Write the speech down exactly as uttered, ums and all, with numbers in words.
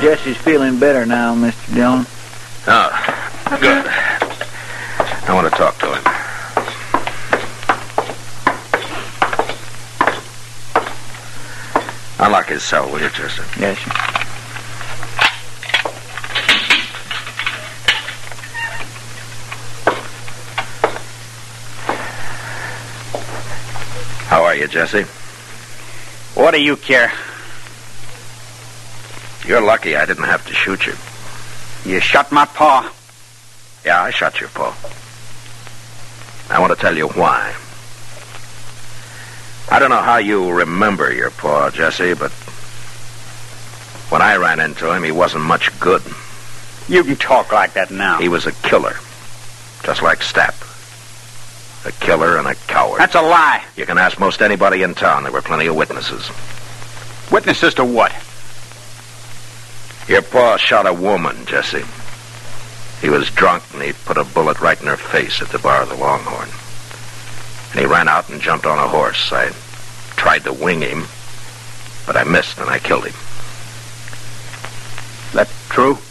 Jesse's feeling better now, Mister Dillon. Oh, good. I want to talk to him. Unlock his cell, will you, Chester? Yes, sir. How are you, Jesse? What do you care? You're lucky I didn't have to shoot you. You shot my pa. Yeah, I shot your pa. I want to tell you why. I don't know how you remember your pa, Jesse, but when I ran into him, he wasn't much good. You can talk like that now. He was a killer, just like Stapp. A killer and a coward. That's a lie. You can ask most anybody in town. There were plenty of witnesses. Witnesses to what? Your pa shot a woman, Jesse. He was drunk, and he put a bullet right in her face at the bar of the Longhorn. And he ran out and jumped on a horse. I tried to wing him, but I missed, and I killed him. That true?